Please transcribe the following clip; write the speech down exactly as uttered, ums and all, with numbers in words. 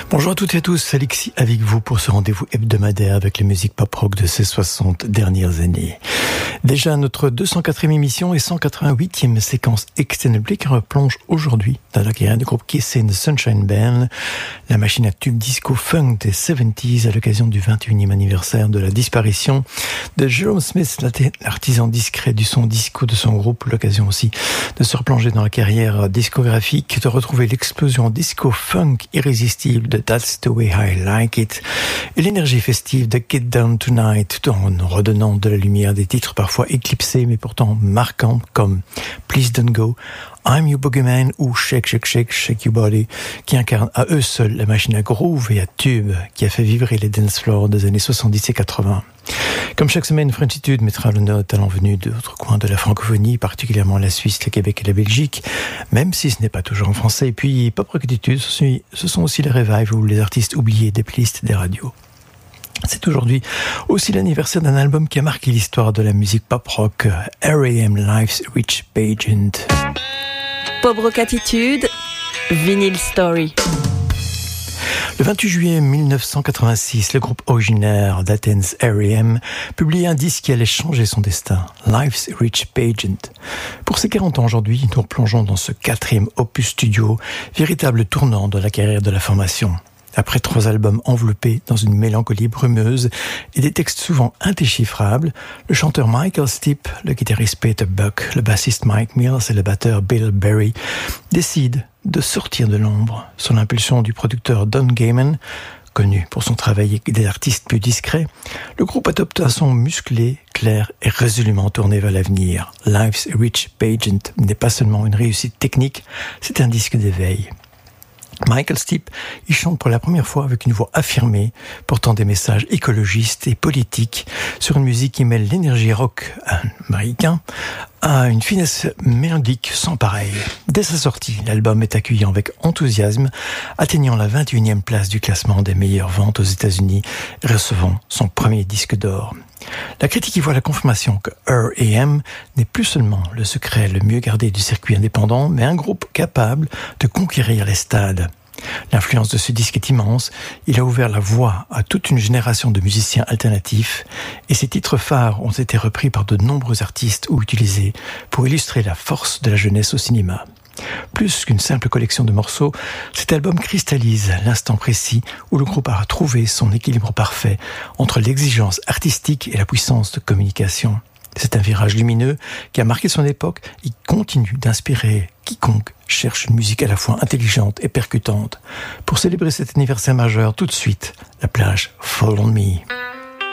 Bonjour à toutes et à tous, Alexis avec vous pour ce rendez-vous hebdomadaire avec les musiques pop-rock de ces soixante dernières années. Déjà notre deux cent quatrième émission et cent quatre-vingt-huitième séquence Extended Play replonge aujourd'hui dans la carrière du groupe Kiss and the Sunshine Band, la machine à tube disco funk des soixante-dix à l'occasion du vingt et unième anniversaire de la disparition de Jerome Smith, l'artisan discret du son disco de son groupe, l'occasion aussi de se replonger dans la carrière discographique, de retrouver l'explosion disco funk irrésistible de That's the Way I Like It et l'énergie festive de Get Down Tonight, tout en redonnant de la lumière des titres parfois éclipsés mais pourtant marquants comme Please Don't Go, I'm Your Boogeyman ou Shake Shake Shake Shake Your Body, qui incarnent à eux seuls la machine à groove et à tube qui a fait vibrer les dance floors des années soixante-dix et quatre-vingts. Comme chaque semaine, Frenchitude mettra le note talent venu d'autres coins de la francophonie, particulièrement la Suisse, le Québec et la Belgique, même si ce n'est pas toujours en français. Et puis, Pop Rockitude, ce sont aussi les revives ou les artistes oubliés des playlists des radios. C'est aujourd'hui aussi l'anniversaire d'un album qui a marqué l'histoire de la musique pop-rock, R A M Life's Rich Pageant. Pop Rock Attitude, Vinyl Story. Le vingt-huit juillet mille neuf cent quatre-vingt-six, le groupe originaire d'Athens, R A M, publiait un disque qui allait changer son destin, Life's Rich Pageant. Pour ses quarante ans aujourd'hui, nous replongeons dans ce quatrième opus studio, véritable tournant de la carrière de la formation. Après trois albums enveloppés dans une mélancolie brumeuse et des textes souvent indéchiffrables, le chanteur Michael Stipe, le guitariste Peter Buck, le bassiste Mike Mills et le batteur Bill Berry décident de sortir de l'ombre. Sous l'impulsion du producteur Don Gaiman, connu pour son travail avec des artistes plus discrets, le groupe adopte un son musclé, clair et résolument tourné vers l'avenir. Life's Rich Pageant n'est pas seulement une réussite technique, c'est un disque d'éveil. Michael Stipe y chante pour la première fois avec une voix affirmée, portant des messages écologistes et politiques sur une musique qui mêle l'énergie rock américain à une finesse mélodique sans pareil. Dès sa sortie, l'album est accueilli avec enthousiasme, atteignant la vingt et unième place du classement des meilleures ventes aux États-Unis et recevant son premier disque d'or. La critique y voit la confirmation que R A M n'est plus seulement le secret le mieux gardé du circuit indépendant, mais un groupe capable de conquérir les stades. L'influence de ce disque est immense, il a ouvert la voie à toute une génération de musiciens alternatifs et ses titres phares ont été repris par de nombreux artistes ou utilisés pour illustrer la force de la jeunesse au cinéma. Plus qu'une simple collection de morceaux, cet album cristallise l'instant précis où le groupe a trouvé son équilibre parfait entre l'exigence artistique et la puissance de communication. C'est un virage lumineux qui a marqué son époque et continue d'inspirer quiconque cherche une musique à la fois intelligente et percutante. Pour célébrer cet anniversaire majeur, tout de suite, la plage Fall on Me.